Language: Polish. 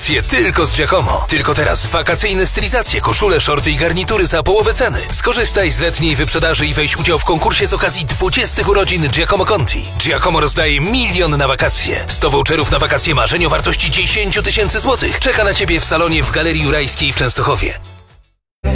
wakacje tylko z Giacomo. Tylko teraz wakacyjne stylizacje, koszule, shorty i garnitury za połowę ceny. Skorzystaj z letniej wyprzedaży i weź udział w konkursie z okazji 20 urodzin Giacomo Conti. Giacomo rozdaje 1 milion na wakacje. 100 voucherów na wakacje marzeń o wartości 10 000 złotych czeka na Ciebie w salonie w Galerii Jurajskiej w Częstochowie.